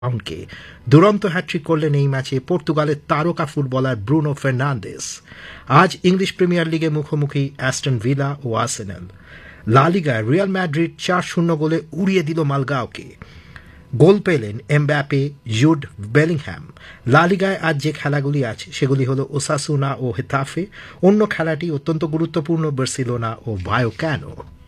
রাউন্ডকে দুরন্ত হ্যাট্রিক করলেন এই ম্যাচে পর্তুগালের তারকা ফুটবলার ব্রুনো ফার্নান্দেস। আজ ইংলিশ প্রিমিয়ার লিগে মুখোমুখি অ্যাস্টন ভিলা ও আর্সেনাল। লা লিগায় রিয়াল ম্যাড্রিড ৪-০ গোলে উড়িয়ে দিল মালগাওকে। গোল পেলেন এমবাপ্পে, জুড বেলিংহ্যাম। লা লিগায় আজ যে খেলাগুলি আছে সেগুলি হল ওসাসুনা ও হেতাফে। অন্য খেলাটি অত্যন্ত গুরুত্বপূর্ণ, বার্সেলোনা ও ভায়োক্যানো।